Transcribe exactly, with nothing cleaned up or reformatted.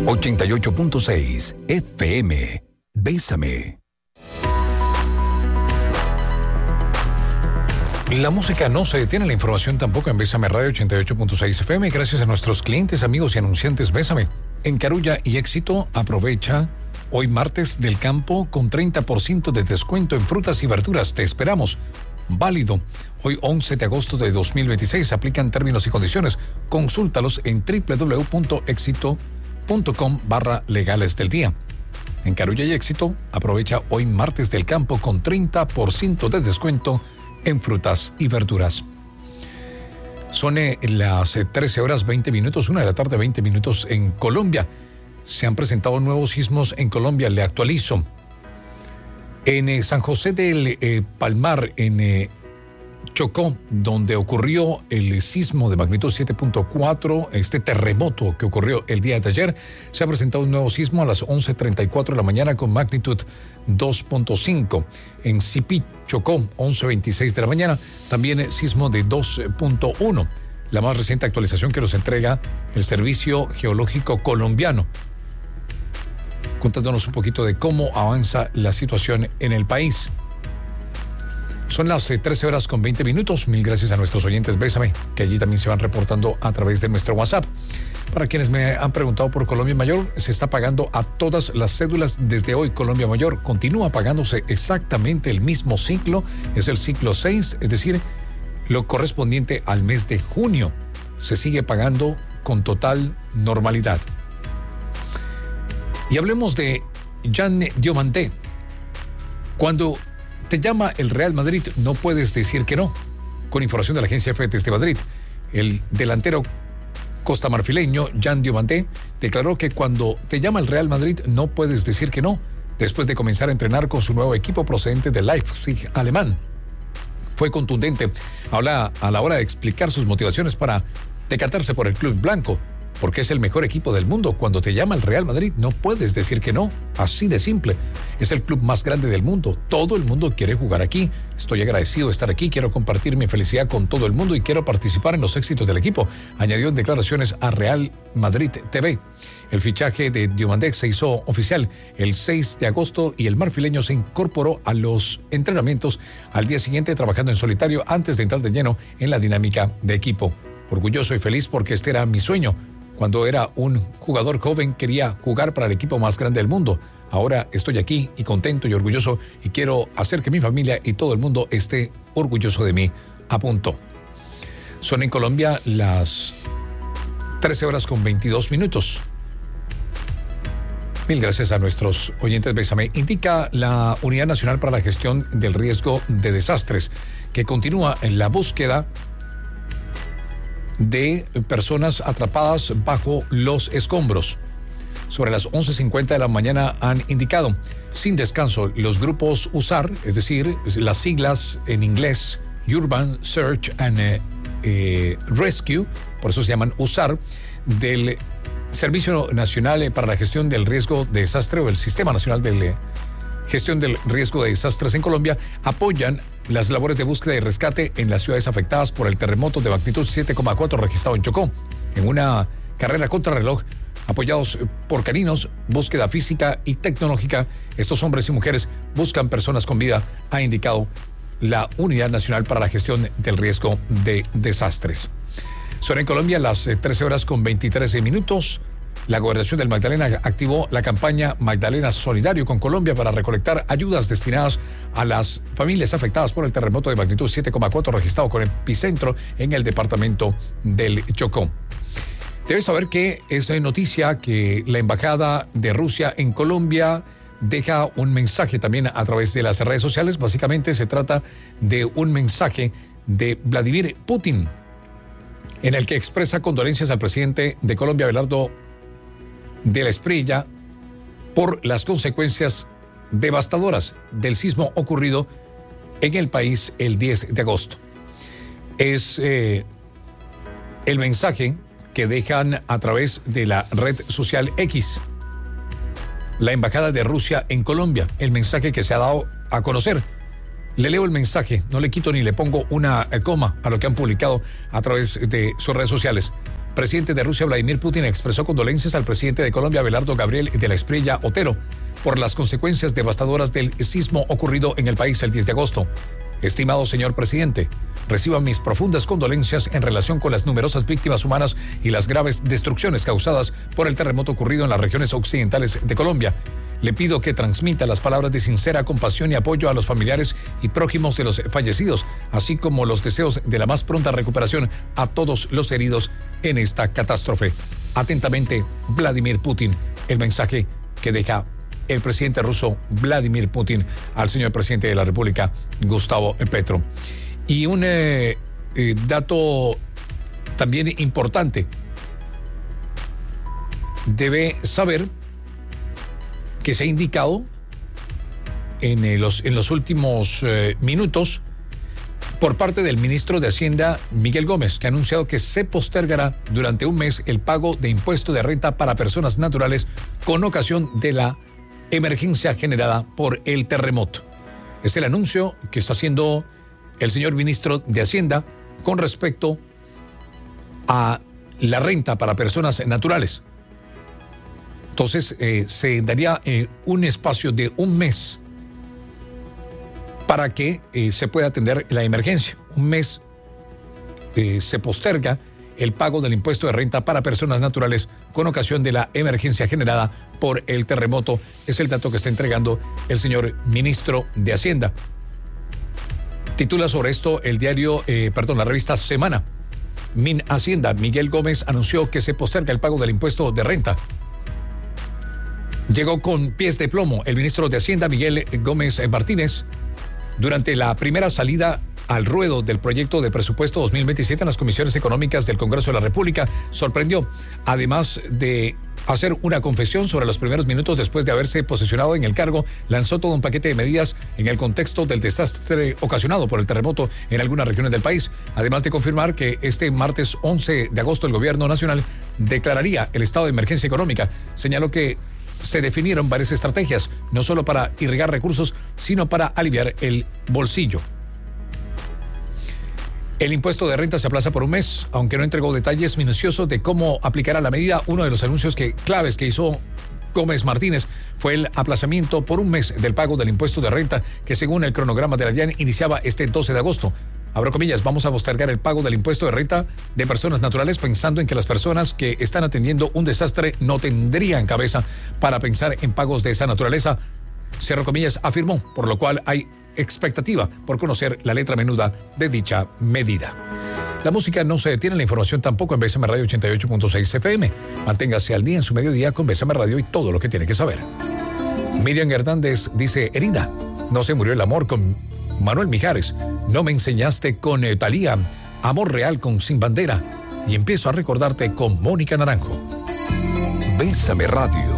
ochenta y ocho punto seis F M. Bésame. La música no se detiene, la información tampoco en Bésame Radio ochenta y ocho punto seis F M. Gracias a nuestros clientes, amigos y anunciantes Bésame. En Carulla y Éxito, aprovecha hoy martes del campo con treinta por ciento de descuento en frutas y verduras. Te esperamos. Válido hoy once de agosto de dos mil veintiséis. Aplican términos y condiciones. Consúltalos en doble u doble u doble u punto éxito punto com barra legales del día. En Carulla y Éxito, aprovecha hoy martes del campo con treinta por ciento de descuento en frutas y verduras. Son eh, las eh, trece horas veinte minutos, una de la tarde, veinte minutos en Colombia. Se han presentado nuevos sismos en Colombia, le actualizo. En eh, San José del eh, Palmar, en eh, Chocó, donde ocurrió el sismo de magnitud siete punto cuatro, este terremoto que ocurrió el día de ayer, se ha presentado un nuevo sismo a las once treinta y cuatro de la mañana con magnitud dos punto cinco. En Sipí, Chocó, once veintiséis de la mañana, también sismo de dos punto uno. La más reciente actualización que nos entrega el Servicio Geológico Colombiano, contándonos un poquito de cómo avanza la situación en el país. Son las eh, trece horas con veinte minutos. Mil gracias a nuestros oyentes Bésame, que allí también se van reportando a través de nuestro WhatsApp. Para quienes me han preguntado por Colombia Mayor, se está pagando a todas las cédulas desde hoy. Colombia Mayor continúa pagándose exactamente el mismo ciclo. Es el ciclo seis, es decir, lo correspondiente al mes de junio. Se sigue pagando con total normalidad. Y hablemos de Jan Diomandé. Cuando te llama el Real Madrid, no puedes decir que no. Con información de la agencia F desde Madrid, el delantero costamarfileño Jan Diomandé declaró que cuando te llama el Real Madrid no puedes decir que no, después de comenzar a entrenar con su nuevo equipo procedente de Leipzig alemán. Fue contundente habla a la hora de explicar sus motivaciones para decantarse por el club blanco, porque es el mejor equipo del mundo. Cuando te llama el Real Madrid no puedes decir que no, así de simple. Es el club más grande del mundo, todo el mundo quiere jugar aquí. Estoy agradecido de estar aquí, quiero compartir mi felicidad con todo el mundo y quiero participar en los éxitos del equipo, añadió en declaraciones a Real Madrid T V. El fichaje de Diomandé se hizo oficial el seis de agosto y el marfileño se incorporó a los entrenamientos al día siguiente, trabajando en solitario antes de entrar de lleno en la dinámica de equipo. Orgulloso y feliz porque este era mi sueño. Cuando era un jugador joven quería jugar para el equipo más grande del mundo. Ahora estoy aquí y contento y orgulloso y quiero hacer que mi familia y todo el mundo esté orgulloso de mí, apuntó. Son en Colombia las trece horas con veintidós minutos. Mil gracias a nuestros oyentes Bésame. Indica la Unidad Nacional para la Gestión del Riesgo de Desastres que continúa en la búsqueda de personas atrapadas bajo los escombros. Sobre las once cincuenta de la mañana han indicado, sin descanso, los grupos U S A R, es decir, las siglas en inglés Urban Search and eh, eh, Rescue, por eso se llaman U S A R, del Servicio Nacional para la Gestión del Riesgo de Desastre o el Sistema Nacional de Gestión del Riesgo de Desastres en Colombia, apoyan las labores de búsqueda y rescate en las ciudades afectadas por el terremoto de magnitud siete coma cuatro registrado en Chocó. En una carrera contrarreloj, apoyados por caninos, búsqueda física y tecnológica, estos hombres y mujeres buscan personas con vida, ha indicado la Unidad Nacional para la Gestión del Riesgo de Desastres. Son en Colombia las trece horas con veintitrés minutos. La Gobernación del Magdalena activó la campaña Magdalena Solidario con Colombia para recolectar ayudas destinadas a las familias afectadas por el terremoto de magnitud siete coma cuatro registrado con epicentro en el departamento del Chocó. Debes saber que es noticia que la Embajada de Rusia en Colombia deja un mensaje también a través de las redes sociales. Básicamente se trata de un mensaje de Vladimir Putin, en el que expresa condolencias al presidente de Colombia, Abelardo de la Espriella, por las consecuencias devastadoras del sismo ocurrido en el país el diez de agosto. Es eh, el mensaje que dejan a través de la red social X, la Embajada de Rusia en Colombia, el mensaje que se ha dado a conocer. Le leo el mensaje, no le quito ni le pongo una coma a lo que han publicado a través de sus redes sociales. presidente de Rusia, Vladimir Putin, expresó condolencias al presidente de Colombia, Abelardo Gabriel de la Espriella Otero, por las consecuencias devastadoras del sismo ocurrido en el país el diez de agosto. Estimado señor presidente, reciba mis profundas condolencias en relación con las numerosas víctimas humanas y las graves destrucciones causadas por el terremoto ocurrido en las regiones occidentales de Colombia. Le pido que transmita las palabras de sincera compasión y apoyo a los familiares y prójimos de los fallecidos, así como los deseos de la más pronta recuperación a todos los heridos en esta catástrofe. Atentamente, Vladimir Putin. El mensaje que deja el presidente ruso Vladimir Putin al señor presidente de la República, Gustavo Petro. Y un eh, eh, dato también importante. Debe saber que se ha indicado en, eh, los, en los últimos eh, minutos por parte del ministro de Hacienda, Miguel Gómez, que ha anunciado que se postergará durante un mes el pago de impuesto de renta para personas naturales con ocasión de la emergencia generada por el terremoto. Es el anuncio que está haciendo el señor ministro de Hacienda con respecto a la renta para personas naturales. Entonces, eh, se daría eh, un espacio de un mes para que eh, se pueda atender la emergencia. Un mes eh, se posterga el pago del impuesto de renta para personas naturales con ocasión de la emergencia generada por el terremoto. Es el dato que está entregando el señor ministro de Hacienda. Titula sobre esto el diario, eh, perdón, la revista Semana. Min Hacienda, Miguel Gómez anunció que se posterga el pago del impuesto de renta. Llegó con pies de plomo el ministro de Hacienda, Miguel Gómez Martínez, durante la primera salida al ruedo del proyecto de presupuesto dos mil veintisiete en las comisiones económicas del Congreso de la República. Sorprendió, además de hacer una confesión sobre los primeros minutos después de haberse posesionado en el cargo, lanzó todo un paquete de medidas en el contexto del desastre ocasionado por el terremoto en algunas regiones del país, además de confirmar que este martes once de agosto el gobierno nacional declararía el estado de emergencia económica. Señaló que se definieron varias estrategias, no solo para irrigar recursos, sino para aliviar el bolsillo. El impuesto de renta se aplaza por un mes, aunque no entregó detalles minuciosos de cómo aplicará la medida. Uno de los anuncios que, claves que hizo Gómez Martínez fue el aplazamiento por un mes del pago del impuesto de renta, que según el cronograma de la DIAN iniciaba este doce de agosto. Abro comillas, vamos a postergar el pago del impuesto de renta de personas naturales pensando en que las personas que están atendiendo un desastre no tendrían cabeza para pensar en pagos de esa naturaleza. Cierro comillas, afirmó, por lo cual hay expectativa por conocer la letra menuda de dicha medida. La música no se detiene, la información tampoco en B S M Radio ochenta y ocho punto seis F M. Manténgase al día en su mediodía con B S M Radio y todo lo que tiene que saber. Miriam Hernández dice, herida, no se murió el amor con Manuel Mijares, no me enseñaste con eh, Thalía, amor real con Sin Bandera, y empiezo a recordarte con Mónica Naranjo. Bésame Radio.